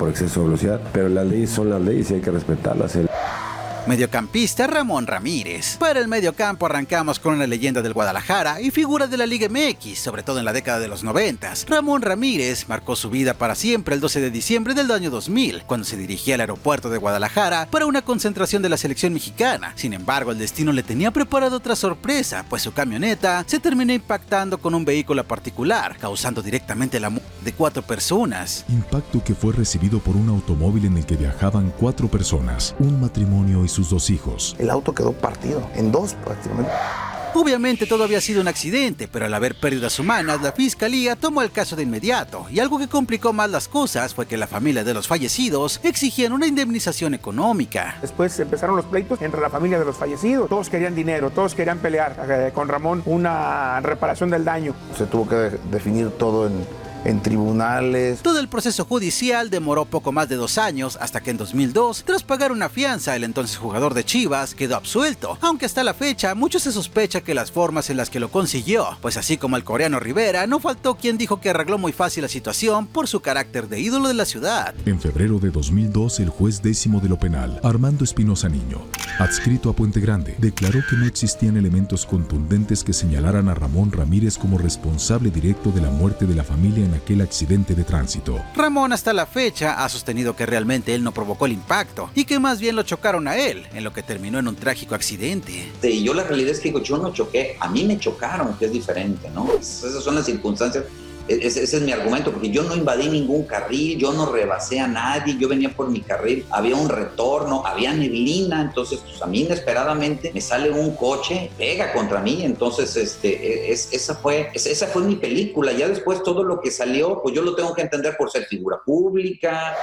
por exceso de velocidad, pero las leyes son las leyes y hay que respetarlas. Mediocampista Ramón Ramírez. Para el mediocampo arrancamos con una leyenda del Guadalajara y figura de la Liga MX, sobre todo en la década de los 90. Ramón Ramírez marcó su vida para siempre el 12 de diciembre del año 2000, cuando se dirigía al aeropuerto de Guadalajara para una concentración de la selección mexicana. Sin embargo, el destino le tenía preparado otra sorpresa, pues su camioneta se terminó impactando con un vehículo particular, causando directamente la muerte de 4 personas. Impacto que fue recibido por un automóvil en el que viajaban 4 personas, un matrimonio y sus 2 hijos. El auto quedó partido en 2 prácticamente. Obviamente todo había sido un accidente, pero al haber pérdidas humanas, la fiscalía tomó el caso de inmediato, y algo que complicó más las cosas fue que la familia de los fallecidos exigían una indemnización económica. Después empezaron los pleitos entre la familia de los fallecidos. Todos querían dinero, todos querían pelear con Ramón una reparación del daño. Se tuvo que definir todo en tribunales. Todo el proceso judicial demoró poco más de 2 años, hasta que en 2002, tras pagar una fianza, el entonces jugador de Chivas quedó absuelto, aunque hasta la fecha mucho se sospecha que las formas en las que lo consiguió, pues así como el coreano Rivera, no faltó quien dijo que arregló muy fácil la situación por su carácter de ídolo de la ciudad. En febrero de 2002, el juez 10º de lo penal, Armando Espinosa Niño, adscrito a Puente Grande, declaró que no existían elementos contundentes que señalaran a Ramón Ramírez como responsable directo de la muerte de la familia en aquel accidente de tránsito. Ramón hasta la fecha ha sostenido que realmente él no provocó el impacto y que más bien lo chocaron a él, en lo que terminó en un trágico accidente. Y yo la realidad es que digo, yo no choqué, a mí me chocaron, que es diferente, ¿no? Esas son las circunstancias. Ese es mi argumento, porque yo no invadí ningún carril, yo no rebasé a nadie, yo venía por mi carril, había un retorno, había neblina, entonces pues, a mí inesperadamente me sale un coche, pega contra mí, entonces esa fue mi película. Ya después todo lo que salió, pues yo lo tengo que entender por ser figura pública.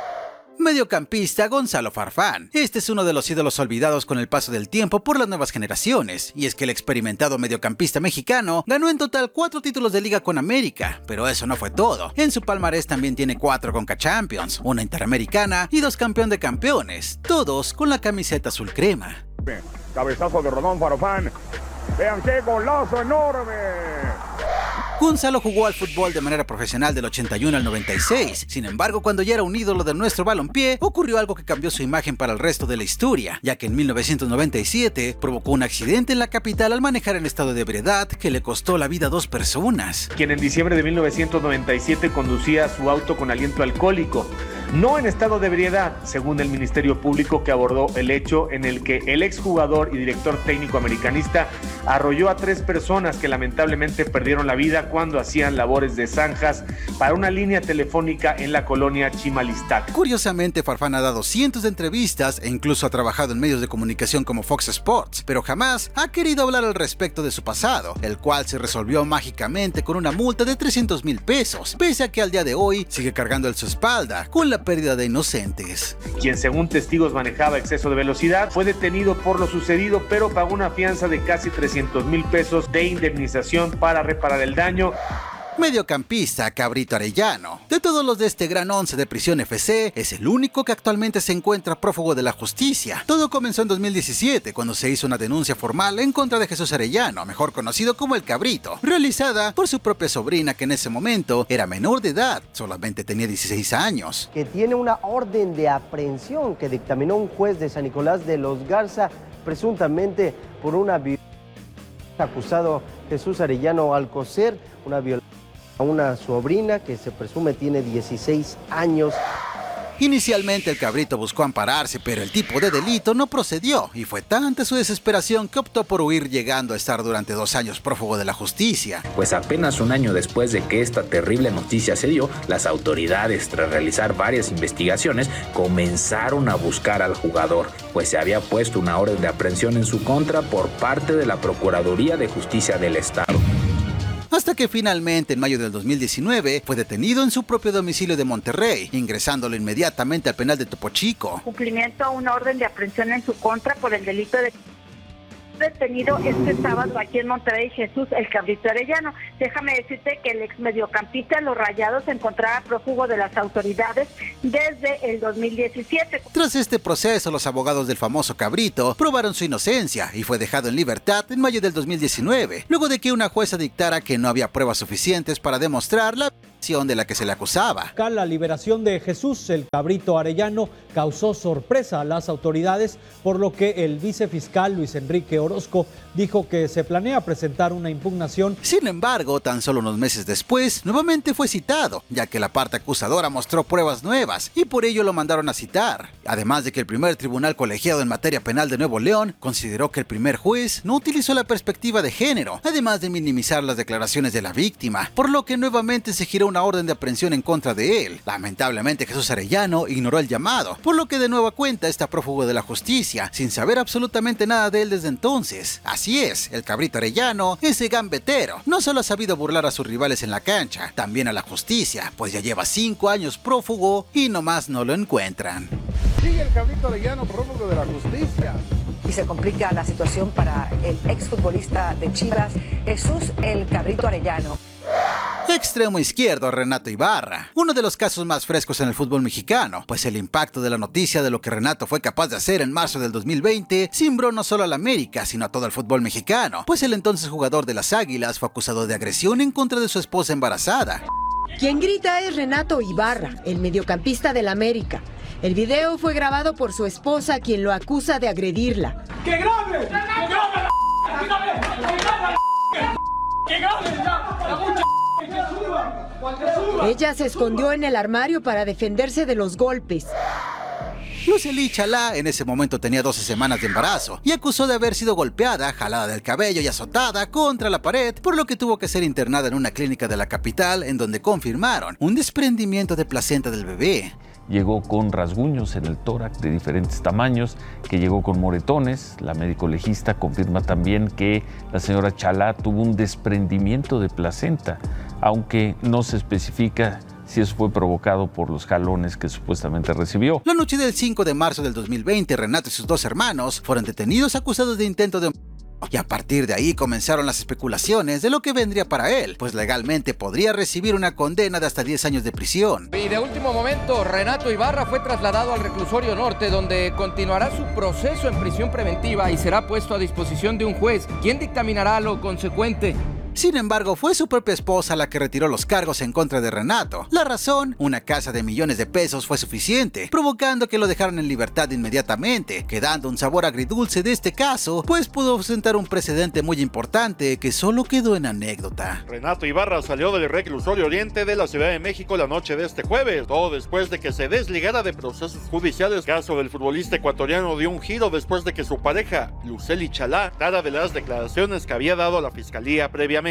Mediocampista Gonzalo Farfán. Este es uno de los ídolos olvidados con el paso del tiempo por las nuevas generaciones, y es que el experimentado mediocampista mexicano ganó en total 4 títulos de liga con América, pero eso no fue todo. En su palmarés también tiene 4 Conca Champions, una Interamericana y 2 campeón de campeones, todos con la camiseta azul crema. Cabezazo de Ramón Farfán. Vean qué golazo enorme. Gonzalo jugó al fútbol de manera profesional del 81 al 96, sin embargo cuando ya era un ídolo de nuestro balompié, ocurrió algo que cambió su imagen para el resto de la historia, ya que en 1997 provocó un accidente en la capital al manejar en estado de ebriedad que le costó la vida a 2 personas. Quien en diciembre de 1997 conducía su auto con aliento alcohólico, no en estado de ebriedad, según el Ministerio Público, que abordó el hecho en el que el exjugador y director técnico americanista arrolló a 3 personas que lamentablemente perdieron la vida cuando hacían labores de zanjas para una línea telefónica en la colonia Chimalistac. Curiosamente, Farfán ha dado cientos de entrevistas e incluso ha trabajado en medios de comunicación como Fox Sports, pero jamás ha querido hablar al respecto de su pasado, el cual se resolvió mágicamente con una multa de 300,000 pesos, pese a que al día de hoy sigue cargando en su espalda con la pérdida de inocentes. Quien según testigos manejaba exceso de velocidad fue detenido por lo sucedido, pero pagó una fianza de casi 300,000 pesos de indemnización para reparar el daño. Mediocampista Cabrito Arellano. De todos los de este gran 11 de Prisión FC, es el único que actualmente se encuentra prófugo de la justicia. Todo comenzó en 2017, cuando se hizo una denuncia formal en contra de Jesús Arellano, mejor conocido como El Cabrito, realizada por su propia sobrina, que en ese momento era menor de edad, solamente tenía 16 años. Que tiene una orden de aprehensión que dictaminó un juez de San Nicolás de los Garza, presuntamente por una violencia. Acusado Jesús Arellano Alcocer, una violación a una sobrina que se presume tiene 16 años. Inicialmente el Cabrito buscó ampararse, pero el tipo de delito no procedió, y fue tanta su desesperación que optó por huir, llegando a estar durante 2 años prófugo de la justicia. Pues apenas un año después de que esta terrible noticia se dio, las autoridades, tras realizar varias investigaciones, comenzaron a buscar al jugador, pues se había puesto una orden de aprehensión en su contra por parte de la Procuraduría de Justicia del Estado. Hasta que finalmente en mayo del 2019 fue detenido en su propio domicilio de Monterrey, ingresándolo inmediatamente al penal de Topo Chico. Cumplimiento a una orden de aprehensión en su contra por el delito de detenido este sábado aquí en Monterrey Jesús El Cabrito Arellano. Déjame decirte que el ex mediocampista de los Rayados se encontraba prófugo de las autoridades desde el 2017. Tras este proceso, los abogados del famoso Cabrito probaron su inocencia y fue dejado en libertad en mayo del 2019, luego de que una jueza dictara que no había pruebas suficientes para demostrar la de la que se le acusaba. La liberación de Jesús el Cabrito Arellano causó sorpresa a las autoridades, por lo que el vicefiscal Luis Enrique Orozco dijo que se planea presentar una impugnación. Sin embargo, tan solo unos meses después, nuevamente fue citado, ya que la parte acusadora mostró pruebas nuevas y por ello lo mandaron a citar. Además de que el primer tribunal colegiado en materia penal de Nuevo León consideró que el primer juez no utilizó la perspectiva de género, además de minimizar las declaraciones de la víctima, por lo que nuevamente se giró una orden de aprehensión en contra de él. Lamentablemente Jesús Arellano ignoró el llamado, por lo que de nueva cuenta está prófugo de la justicia, sin saber absolutamente nada de él desde entonces. Así es, el Cabrito Arellano, ese gambetero, no solo ha sabido burlar a sus rivales en la cancha, también a la justicia, pues ya lleva 5 años prófugo y nomás no lo encuentran. Sigue el Cabrito Arellano prófugo de la justicia. Y se complica la situación para el exfutbolista de Chivas, Jesús el Cabrito Arellano. Extremo izquierdo Renato Ibarra, uno de los casos más frescos en el fútbol mexicano, pues el impacto de la noticia de lo que Renato fue capaz de hacer en marzo del 2020 cimbró no solo al América, sino a todo el fútbol mexicano, pues el entonces jugador de las Águilas fue acusado de agresión en contra de su esposa embarazada. Quien grita es Renato Ibarra, el mediocampista del América. El video fue grabado por su esposa, quien lo acusa de agredirla. ¡Que grabe! ¡Que grabe! ¡Que grabe! Ella se escondió en el armario para defenderse de los golpes. Lucely Chalá en ese momento tenía 12 semanas de embarazo y acusó de haber sido golpeada, jalada del cabello y azotada contra la pared, por lo que tuvo que ser internada en una clínica de la capital, en donde confirmaron un desprendimiento de placenta del bebé. Llegó con rasguños en el tórax de diferentes tamaños, que llegó con moretones. La médico legista confirma también que la señora Chalá tuvo un desprendimiento de placenta, aunque no se especifica si eso fue provocado por los jalones que supuestamente recibió. La noche del 5 de marzo del 2020, Renato y sus 2 hermanos fueron detenidos acusados de intento de... Y a partir de ahí comenzaron las especulaciones de lo que vendría para él, pues legalmente podría recibir una condena de hasta 10 años de prisión. Y de último momento, Renato Ibarra fue trasladado al reclusorio norte, donde continuará su proceso en prisión preventiva y será puesto a disposición de un juez, quien dictaminará lo consecuente. Sin embargo, fue su propia esposa la que retiró los cargos en contra de Renato. La razón, una casa de millones de pesos fue suficiente, provocando que lo dejaran en libertad inmediatamente, quedando un sabor agridulce de este caso, pues pudo sentar un precedente muy importante que solo quedó en anécdota. Renato Ibarra salió del reclusorio oriente de la Ciudad de México la noche de este jueves, todo después de que se desligara de procesos judiciales. El caso del futbolista ecuatoriano dio un giro después de que su pareja, Lucely Chalá, dara de las declaraciones que había dado a la fiscalía previamente.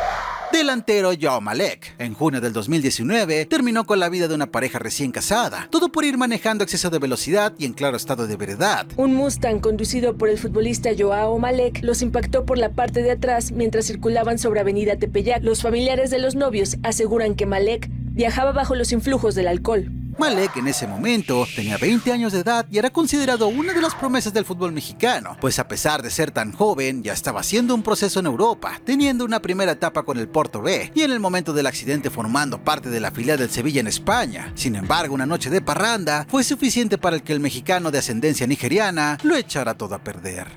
Delantero Joao Malek, en junio del 2019, terminó con la vida de una pareja recién casada, todo por ir manejando exceso de velocidad y en claro estado de ebriedad. Un Mustang conducido por el futbolista Joao Malek los impactó por la parte de atrás mientras circulaban sobre Avenida Tepeyac. Los familiares de los novios aseguran que Malek viajaba bajo los influjos del alcohol. Malek en ese momento tenía 20 años de edad y era considerado una de las promesas del fútbol mexicano, pues a pesar de ser tan joven ya estaba haciendo un proceso en Europa, teniendo una primera etapa con el Porto B y en el momento del accidente formando parte de la filial del Sevilla en España. Sin embargo, una noche de parranda fue suficiente para que el mexicano de ascendencia nigeriana lo echara todo a perder.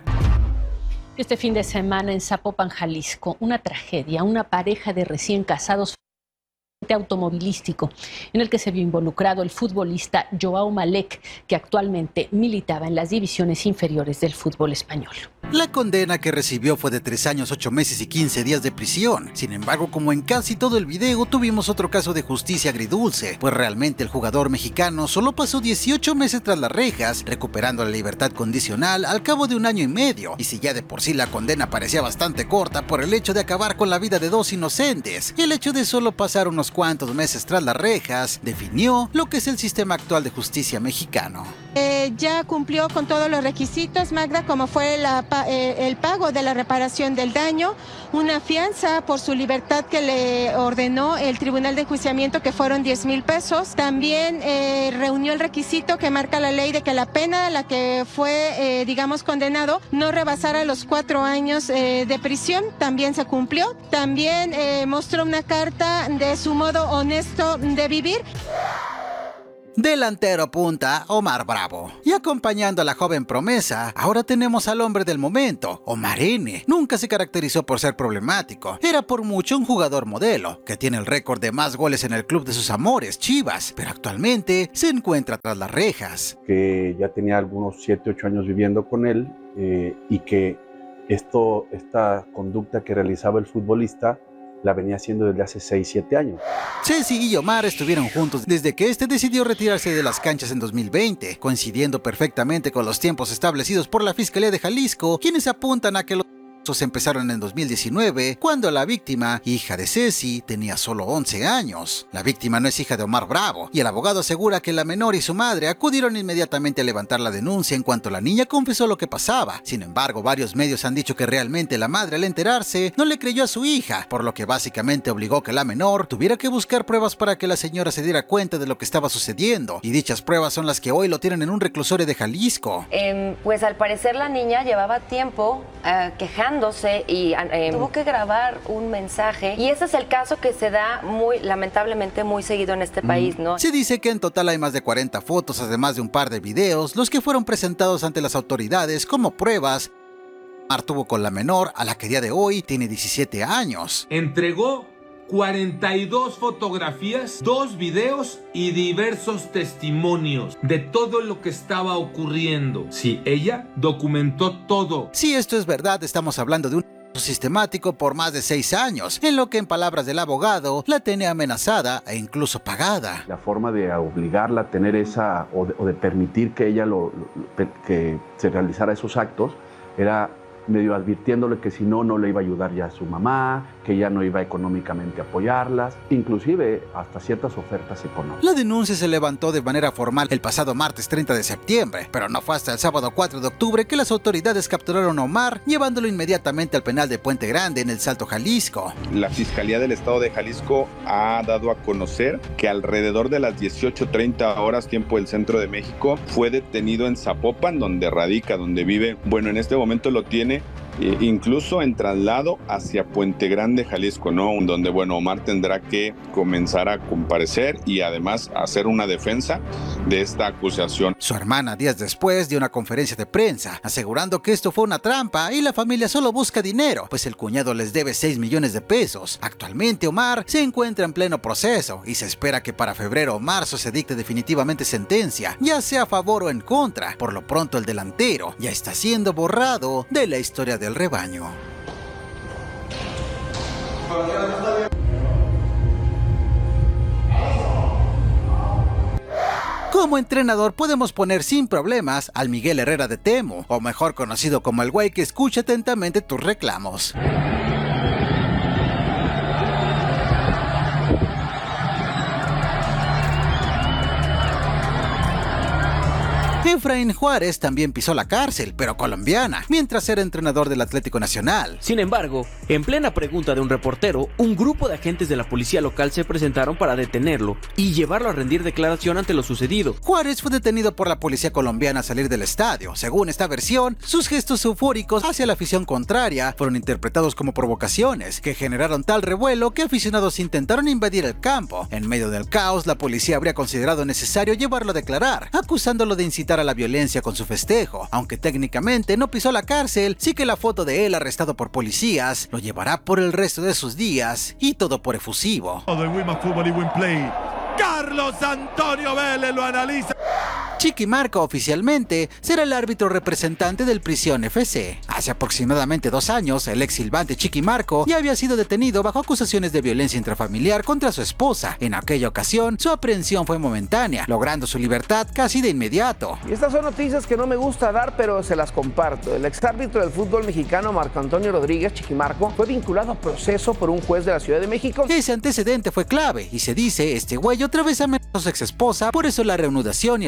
Este fin de semana en Zapopan, Jalisco, una tragedia, una pareja de recién casados automovilístico en el que se vio involucrado el futbolista Joao Malek, que actualmente militaba en las divisiones inferiores del fútbol español. La condena que recibió fue de 3 años, 8 meses y 15 días de prisión. Sin embargo, como en casi todo el video, tuvimos otro caso de justicia agridulce, pues realmente el jugador mexicano solo pasó 18 meses tras las rejas, recuperando la libertad condicional al cabo de 1 año y medio. Y si ya de por sí la condena parecía bastante corta por el hecho de acabar con la vida de 2 inocentes, el hecho de solo pasar unos cuantos meses tras las rejas definió lo que es el sistema actual de justicia mexicano. Ya cumplió con todos los requisitos, Magda, como fue el pago de la reparación del daño, una fianza por su libertad que le ordenó el Tribunal de Enjuiciamiento, que fueron 10,000 pesos. También reunió el requisito que marca la ley de que la pena a la que fue, condenado no rebasara los 4 años de prisión. También se cumplió. También mostró una carta de su modo honesto de vivir. Delantero punta Omar Bravo. Y acompañando a la joven promesa, ahora tenemos al hombre del momento, Omar N. Nunca se caracterizó por ser problemático. Era por mucho un jugador modelo, que tiene el récord de más goles en el club de sus amores, Chivas, pero actualmente se encuentra tras las rejas. Que ya tenía algunos 7, 8 años viviendo con él y que esta conducta que realizaba el futbolista la venía haciendo desde hace 6, 7 años. Ceci y Omar estuvieron juntos desde que este decidió retirarse de las canchas en 2020, coincidiendo perfectamente con los tiempos establecidos por la Fiscalía de Jalisco, quienes apuntan a que los empezaron en 2019, cuando la víctima, hija de Ceci, tenía solo 11 años. La víctima no es hija de Omar Bravo, y el abogado asegura que la menor y su madre acudieron inmediatamente a levantar la denuncia en cuanto la niña confesó lo que pasaba. Sin embargo, varios medios han dicho que realmente la madre, al enterarse, no le creyó a su hija, por lo que básicamente obligó que la menor tuviera que buscar pruebas para que la señora se diera cuenta de lo que estaba sucediendo, y dichas pruebas son las que hoy lo tienen en un reclusorio de Jalisco. Pues al parecer la niña llevaba tiempo quejándose y tuvo que grabar un mensaje, y ese es el caso que se da lamentablemente muy seguido en este país, ¿no? Se dice que en total hay más de 40 fotos, además de un par de videos, los que fueron presentados ante las autoridades como pruebas. Omar tuvo con la menor, a la que a día de hoy tiene 17 años. Entregó 42 fotografías, 2 videos y diversos testimonios de todo lo que estaba ocurriendo. Sí, ella documentó todo. Si esto es verdad, estamos hablando de un sistemático por más de 6 años, en lo que en palabras del abogado, la tiene amenazada e incluso pagada. La forma de obligarla a tener esa, o de permitir que ella que se realizara esos actos, era medio advirtiéndole que si no, no le iba a ayudar ya a su mamá, que ya no iba económicamente a apoyarlas, inclusive hasta ciertas ofertas económicas. La denuncia se levantó de manera formal el pasado martes 30 de septiembre, pero no fue hasta el sábado 4 de octubre que las autoridades capturaron a Omar, llevándolo inmediatamente al penal de Puente Grande en El Salto, Jalisco. La Fiscalía del Estado de Jalisco ha dado a conocer que alrededor de las 18:30 horas tiempo del centro de México fue detenido en Zapopan, donde radica, donde vive. Bueno, en este momento lo tiene incluso en traslado hacia Puente Grande, Jalisco, ¿no? Donde, bueno, Omar tendrá que comenzar a comparecer y además hacer una defensa de esta acusación. Su hermana, días después, dio una conferencia de prensa, asegurando que esto fue una trampa y la familia solo busca dinero, pues el cuñado les debe 6 millones de pesos. Actualmente Omar se encuentra en pleno proceso y se espera que para febrero o marzo se dicte definitivamente sentencia, ya sea a favor o en contra. Por lo pronto el delantero ya está siendo borrado de la historia del rebaño. Como entrenador podemos poner sin problemas al Miguel Herrera de Temo, o mejor conocido como el güey que escucha atentamente tus reclamos. Efraín Juárez también pisó la cárcel, pero colombiana, mientras era entrenador del Atlético Nacional. Sin embargo, en plena pregunta de un reportero, un grupo de agentes de la policía local se presentaron para detenerlo y llevarlo a rendir declaración ante lo sucedido. Juárez fue detenido por la policía colombiana al salir del estadio. Según esta versión, sus gestos eufóricos hacia la afición contraria fueron interpretados como provocaciones, que generaron tal revuelo que aficionados intentaron invadir el campo. En medio del caos, la policía habría considerado necesario llevarlo a declarar, acusándolo de incitar a la violencia con su festejo. Aunque técnicamente no pisó la cárcel, sí que la foto de él arrestado por policías lo llevará por el resto de sus días, y todo por efusivo. Carlos Antonio Vélez lo analiza. Chiqui Marco oficialmente será el árbitro representante del Prisión FC. Hace aproximadamente 2 años, el ex silbante Chiqui Marco ya había sido detenido bajo acusaciones de violencia intrafamiliar contra su esposa. En aquella ocasión, su aprehensión fue momentánea, logrando su libertad casi de inmediato. Y estas son noticias que no me gusta dar, pero se las comparto. El ex árbitro del fútbol mexicano Marco Antonio Rodríguez, Chiqui Marco, fue vinculado a proceso por un juez de la Ciudad de México. Ese antecedente fue clave y se dice este güey otra vez amenazó a su ex esposa, por eso la reanudación y el avance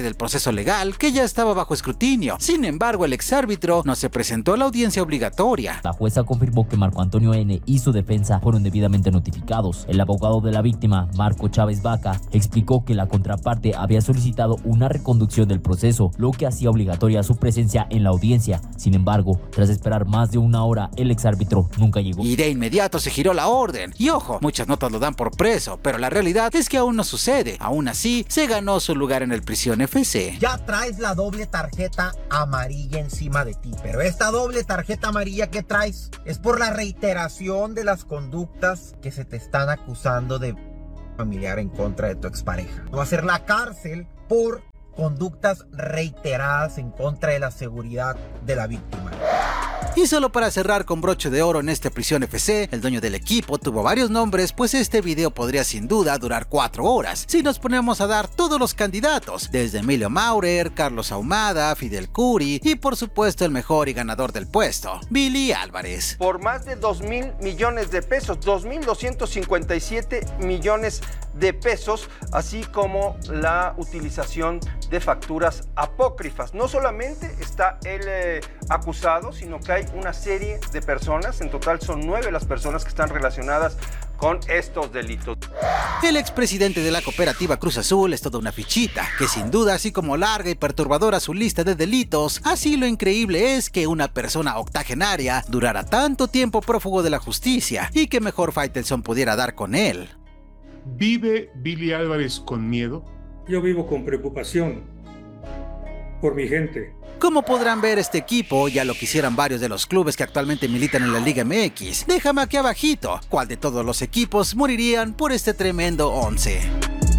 base del proceso legal que ya estaba bajo escrutinio. Sin embargo, el exárbitro no se presentó a la audiencia obligatoria. La jueza confirmó que Marco Antonio N. y su defensa fueron debidamente notificados. El abogado de la víctima, Marco Chávez Vaca, explicó que la contraparte había solicitado una reconducción del proceso, lo que hacía obligatoria su presencia en la audiencia. Sin embargo, tras esperar más de una hora, el exárbitro nunca llegó. Y de inmediato se giró la orden. Y ojo, muchas notas lo dan por preso, pero la realidad es que aún no sucede. Aún así, se ganó su lugar en el Prisión FC. Ya traes la doble tarjeta amarilla encima de ti, pero esta doble tarjeta amarilla que traes es por la reiteración de las conductas que se te están acusando de familiar en contra de tu expareja. Va a ser la cárcel por conductas reiteradas en contra de la seguridad de la víctima. Y solo para cerrar con broche de oro en este Prisión FC, el dueño del equipo tuvo varios nombres, pues este video podría sin duda durar 4 horas, si nos ponemos a dar todos los candidatos, desde Emilio Maurer, Carlos Ahumada, Fidel Curi y por supuesto el mejor y ganador del puesto, Billy Álvarez. Por más de 2,000 millones de pesos, 2,257 millones de pesos, así como la utilización de facturas apócrifas. No solamente está el acusado, sino que hay una serie de personas, en total son 9 las personas que están relacionadas con estos delitos. El expresidente de la cooperativa Cruz Azul es toda una fichita, que sin duda, así como larga y perturbadora su lista de delitos, así lo increíble es que una persona octogenaria durara tanto tiempo prófugo de la justicia y que mejor Faitelson pudiera dar con él. ¿Vive Billy Álvarez con miedo? Yo vivo con preocupación por mi gente. Como podrán ver, este equipo ya lo quisieran varios de los clubes que actualmente militan en la Liga MX. Déjame aquí abajito cuál de todos los equipos morirían por este tremendo 11.